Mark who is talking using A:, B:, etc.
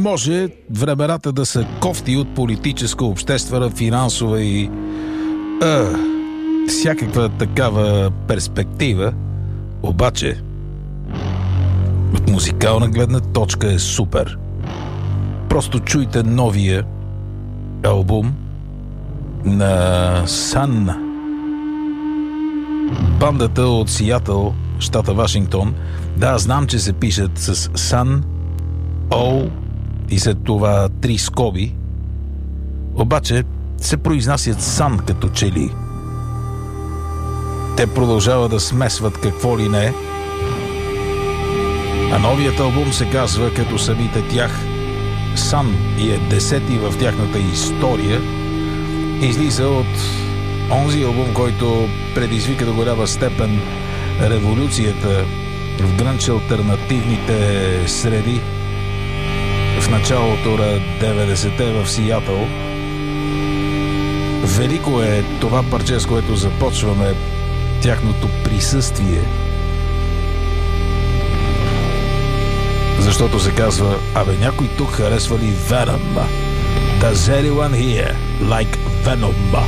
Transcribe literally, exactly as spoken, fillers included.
A: Може времената да са кофти от политическа, обществена, финансова и а, всякаква такава перспектива, обаче от музикална гледна точка е супер. Просто чуйте новия албум на Sun. Бандата от Сиатъл, щата Вашингтон. Да, знам, че се пишат с Sun, O и след това три скоби. Обаче се произнасят Sun като че ли. Те продължават да смесват какво ли не. А новият албум се казва като самите тях Sun и е десети в тяхната история. Излиза от онзи албум, който предизвика до голяма степен революцията в грънч алтернативните среди в началото на деветдесетте в Сиатъл. Велико е това парче, с което започваме тяхното присъствие. Защото се казва: абе, някой тук харесва ли Venom? Does anyone here like Venom?